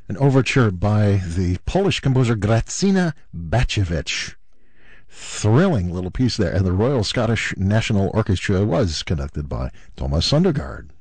an overture by the Polish composer Grażyna Bacewicz. Thrilling little piece there. And the Royal Scottish National Orchestra was conducted by Thomas Sundergaard.